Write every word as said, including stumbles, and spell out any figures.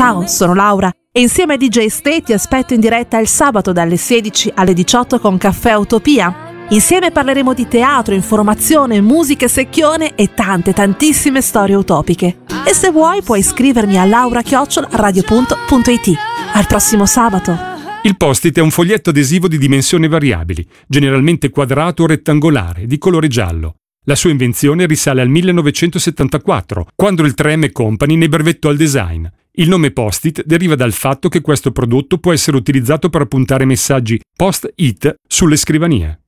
Ciao, sono Laura e insieme a D J Stay ti aspetto in diretta il sabato dalle sedici alle diciotto con Caffè Utopia. Insieme parleremo di teatro, informazione, musica e secchione e tante tantissime storie utopiche. E se vuoi puoi iscrivermi a laura chiocciola radiopunto punto it. Al prossimo sabato! Il post-it è un foglietto adesivo di dimensioni variabili, generalmente quadrato o rettangolare, di colore giallo. La sua invenzione risale al millenovecentosettantaquattro, quando il tre emme Company ne brevettò il design. Il nome post-it deriva dal fatto che questo prodotto può essere utilizzato per appuntare messaggi post-it sulle scrivanie.